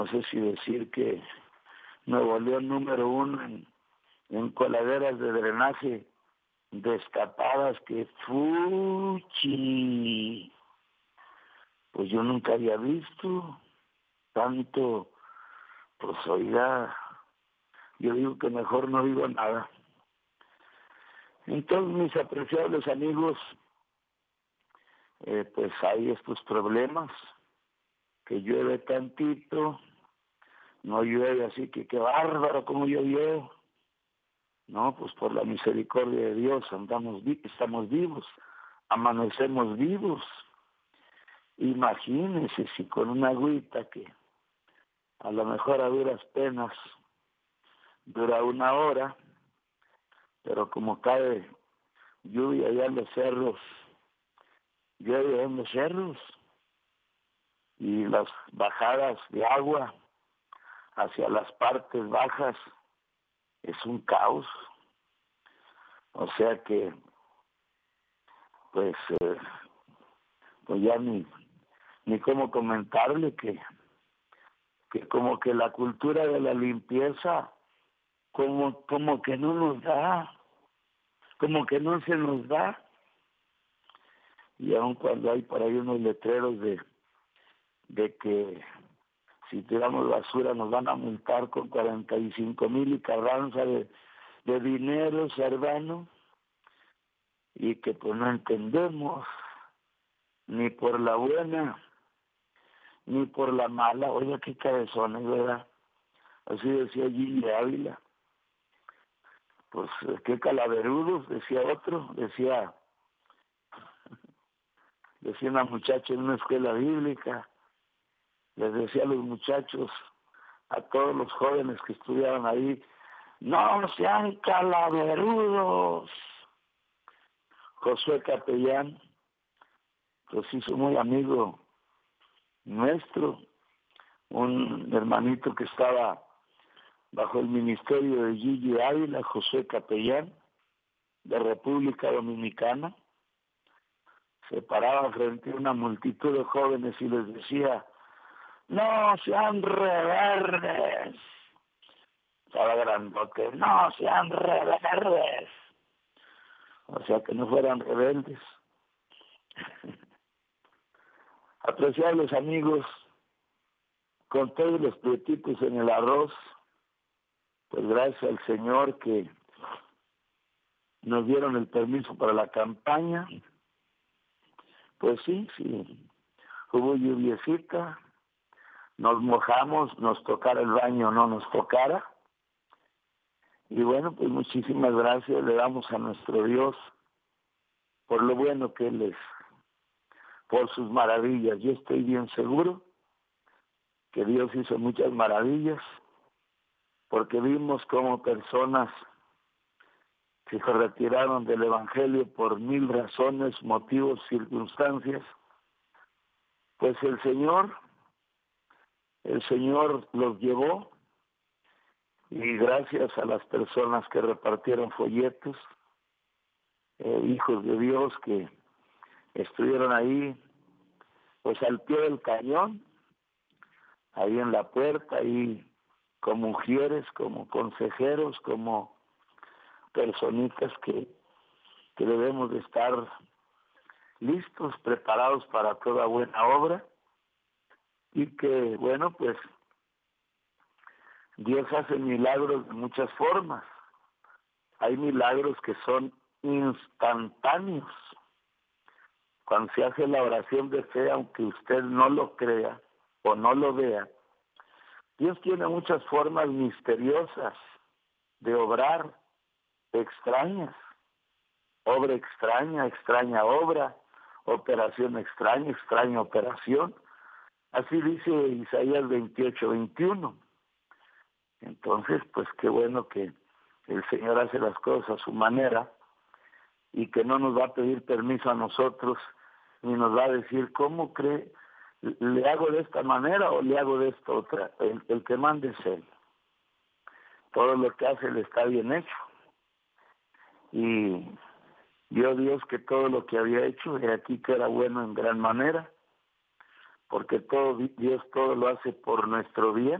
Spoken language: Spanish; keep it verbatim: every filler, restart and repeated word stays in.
no sé si decir que Nuevo León número uno en, en coladeras de drenaje destapadas, que fuchi, pues yo nunca había visto tanto. Pues oiga, yo digo que mejor no digo nada. Entonces, mis apreciables amigos, eh, pues hay estos problemas, que llueve tantito, no llueve, así que qué bárbaro como llovió. No, pues por la misericordia de Dios andamos, estamos vivos, amanecemos vivos. Imagínense si con una agüita que a lo mejor a duras penas dura una hora, pero como cae lluvia allá en los cerros, llueve en los cerros, y las bajadas de agua hacia las partes bajas es un caos. O sea que, pues, eh, pues ya ni, ni cómo comentarle que que como que la cultura de la limpieza como como que no nos da, como que no se nos da. Y aun cuando hay por ahí unos letreros de de que si tiramos basura nos van a multar con cuarenta y cinco mil y carranza de, de dinero, Servano, y que pues no entendemos ni por la buena ni por la mala. Oiga, qué cabezones, ¿verdad? Así decía Gigi Ávila. Pues qué calaverudos, decía otro, decía, decía una muchacha en una escuela bíblica, les decía a los muchachos, a todos los jóvenes que estudiaban ahí, no sean calaverudos. Josué Capellán, pues hizo muy amigo nuestro, un hermanito que estaba bajo el ministerio de Gigi Ávila, Josué Capellán, de República Dominicana. Se paraba frente a una multitud de jóvenes y les decía, no sean rebeldes. Estaba grandote, no sean rebeldes. O sea, que no fueran rebeldes. Apreciables amigos, con todos los pletitos en el arroz, pues gracias al Señor que nos dieron el permiso para la campaña. Pues sí, sí, hubo lluviecita, nos mojamos, nos tocara el baño o no nos tocara. Y bueno, pues muchísimas gracias le damos a nuestro Dios por lo bueno que Él es, por sus maravillas. Yo estoy bien seguro que Dios hizo muchas maravillas, porque vimos como personas que se retiraron del Evangelio por mil razones, motivos, circunstancias, pues el Señor, el Señor los llevó, y gracias a las personas que repartieron folletos, eh, hijos de Dios que estuvieron ahí, pues al pie del cañón, ahí en la puerta, ahí como mujeres, como consejeros, como personitas que, que debemos de estar listos, preparados para toda buena obra, y que, bueno, pues Dios hace milagros de muchas formas. Hay milagros que son instantáneos. Cuando se hace la oración de fe, aunque usted no lo crea o no lo vea, Dios tiene muchas formas misteriosas de obrar, extrañas. Obra extraña, extraña obra, operación extraña, extraña operación. Así dice Isaías veintiocho, veintiuno. Entonces, pues qué bueno que el Señor hace las cosas a su manera y que no nos va a pedir permiso a nosotros ni nos va a decir, ¿cómo cree? ¿Le hago de esta manera o le hago de esta otra? El, el que mande es Él. Todo lo que hace le está bien hecho. Y vio Dios que todo lo que había hecho, de aquí que era bueno en gran manera. porque todo Dios todo lo hace por nuestro bien.